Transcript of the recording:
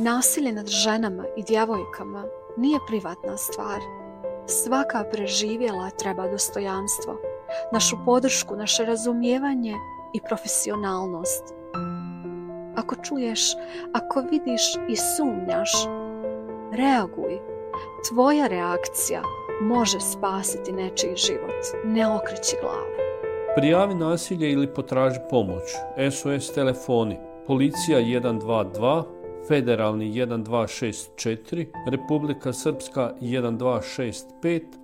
Nasilje nad ženama i djevojkama nije privatna stvar. Svaka preživjela treba dostojanstvo, našu podršku, naše razumijevanje i profesionalnost. Ako čuješ, ako vidiš i sumnjaš, reaguj. Tvoja reakcija može spasiti nečiji život. Ne okreći glavu. Prijavi nasilje ili potraži pomoć. SOS telefoni. Policija 122, Federalni 1264, Republika Srpska 1265,